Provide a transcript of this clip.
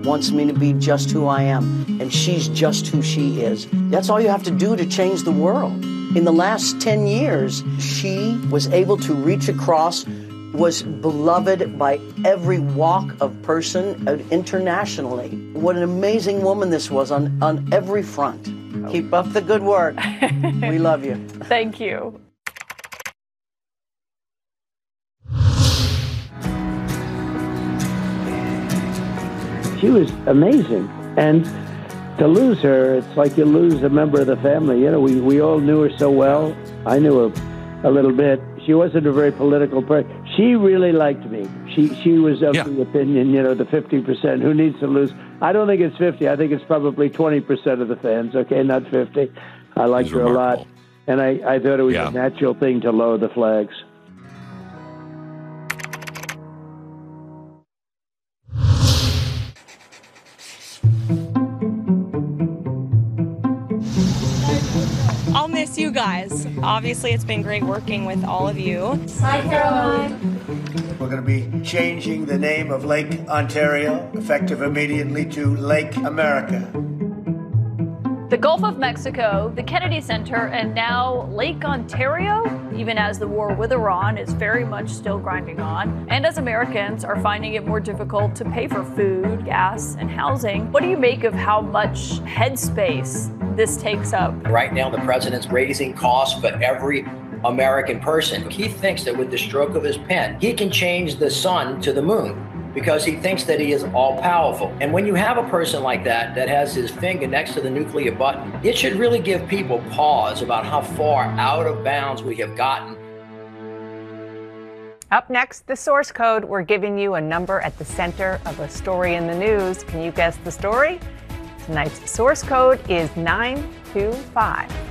wants me to be just who I am, and she's just who she is. That's all you have to do to change the world. In the last 10 years, she was able to reach across, was beloved by every walk of person internationally. What an amazing woman this was on every front. Keep up the good work. We love you. Thank you. She was amazing, and to lose her, it's like you lose a member of the family. You know, we all knew her so well. I knew her a little bit. She wasn't a very political person. She really liked me. She was of the opinion, you know, the 50%, who needs to lose. I don't think it's 50. I think it's probably 20% of the fans, okay, not 50. I liked her a lot, and I thought it was a natural thing to lower the flags. I'll miss you guys. Obviously, it's been great working with all of you. Hi, Caroline. We're going to be changing the name of Lake Ontario, effective immediately, to Lake America. The Gulf of Mexico, the Kennedy Center, and now Lake Ontario, even as the war with Iran is very much still grinding on, and as Americans are finding it more difficult to pay for food, gas, and housing. What do you make of how much headspace this takes up? Right now, the president's raising costs for every American person. He thinks that with the stroke of his pen, he can change the sun to the moon, because he thinks that he is all-powerful. And when you have a person like that has his finger next to the nuclear button, it should really give people pause about how far out of bounds we have gotten. Up next, the source code. We're giving you a number at the center of a story in the news. Can you guess the story? Tonight's source code is 925.